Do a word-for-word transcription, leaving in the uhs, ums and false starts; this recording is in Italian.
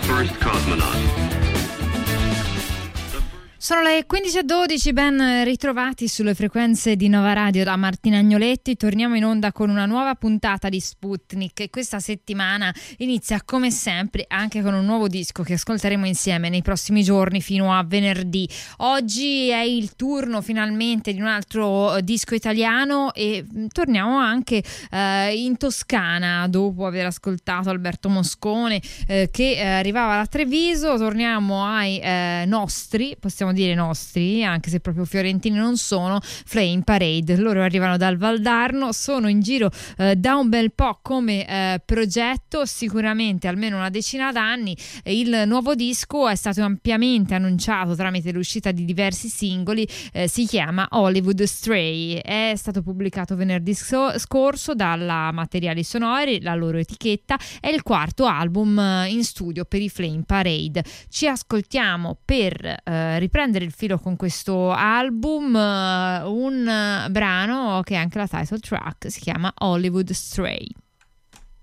first cosmonaut. Sono le quindici e dodici, ben ritrovati sulle frequenze di Nova Radio da Martina Agnoletti. Torniamo in onda con una nuova puntata di Sputnik e questa settimana inizia come sempre anche con un nuovo disco che ascolteremo insieme nei prossimi giorni fino a venerdì. Oggi è il turno finalmente di un altro disco italiano e torniamo anche eh, in Toscana dopo aver ascoltato Alberto Moscone eh, che eh, arrivava da Treviso. Torniamo ai eh, nostri, possiamo dire nostri, anche se proprio fiorentini non sono, Flame Parade. Loro arrivano dal Valdarno, sono in giro eh, da un bel po' come eh, progetto, sicuramente almeno una decina d'anni. Il nuovo disco è stato ampiamente annunciato tramite l'uscita di diversi singoli, eh, si chiama Hollywood Stray, è stato pubblicato venerdì so- scorso dalla Materiali Sonori, la loro etichetta, è il quarto album eh, in studio per i Flame Parade. Ci ascoltiamo per eh, riprendere il filo con questo album uh, un uh, brano che è anche la title track, si chiama Hollywood Stray.